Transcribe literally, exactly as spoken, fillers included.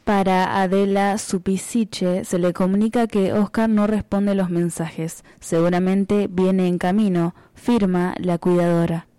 Para Adela Supisiche se le comunica que Oscar no responde los mensajes. Seguramente viene en camino, firma la cuidadora.